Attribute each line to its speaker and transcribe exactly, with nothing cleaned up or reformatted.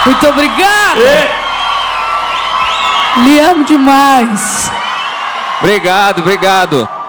Speaker 1: Muito obrigada.
Speaker 2: E...
Speaker 1: Lhe amo demais.
Speaker 3: Obrigado, obrigado.